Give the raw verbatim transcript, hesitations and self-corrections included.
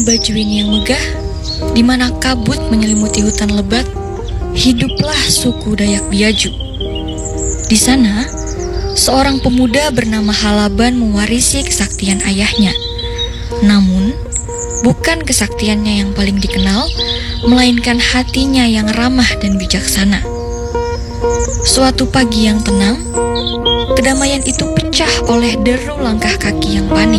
Bajuin yang megah, di mana kabut menyelimuti hutan lebat, hiduplah suku Dayak Biaju. Di sana, seorang pemuda bernama Halaban mewarisi kesaktian ayahnya. Namun, bukan kesaktiannya yang paling dikenal, melainkan hatinya yang ramah dan bijaksana. Suatu pagi yang tenang, kedamaian itu pecah oleh deru langkah kaki yang panik.